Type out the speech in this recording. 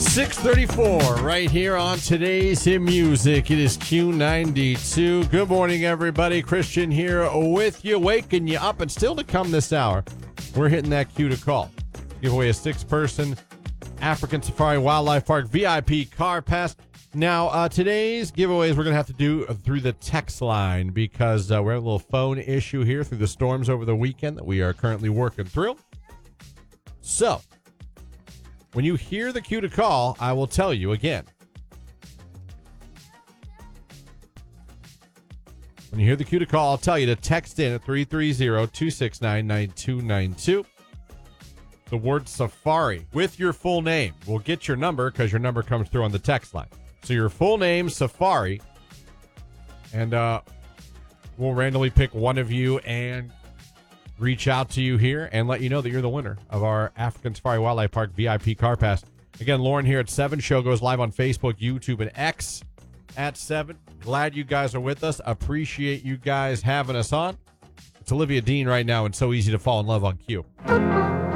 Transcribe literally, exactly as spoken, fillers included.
six thirty-four right here on today's Hit Music. It is Q ninety-two. Good morning, everybody. Christian here with you, waking you up, and still to come this hour, we're hitting that Q to call. Give away a six-person African Safari Wildlife Park V I P car pass. Now, uh, today's giveaways we're going to have to do through the text line because uh, we're having a little phone issue here through the storms over the weekend that we are currently working through. So, when you hear the cue to call, I will tell you again. When you hear the cue to call, I'll tell you to text in at three three zero, two six nine, nine two nine two. The word Safari with your full name. We'll get your number because your number comes through on the text line. So your full name, Safari, and uh, we'll randomly pick one of you and reach out to you here and let you know that you're the winner of our African Safari Wildlife Park V I P car pass. Again, Lauren here at seven. Show goes live on Facebook, YouTube, and X at seven. Glad you guys are with us. Appreciate you guys having us on. It's Olivia Dean right now and So Easy to Fall in Love on Q.